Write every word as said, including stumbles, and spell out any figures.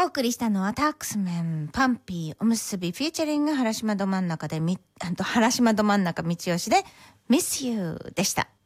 お送りしたのはタックスメンパンピーおむすびフィーチャリング原島ど真ん中でみあと原島ど真ん中道吉で Miss You でした。